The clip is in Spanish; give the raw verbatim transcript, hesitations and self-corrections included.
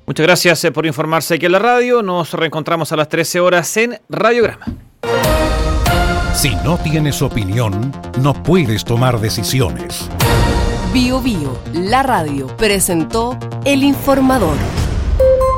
Muchas gracias por informarse aquí en la radio. Nos reencontramos a las trece horas en Radiograma. Si no tienes opinión, no puedes tomar decisiones. Bio Bio, la radio, presentó El Informador.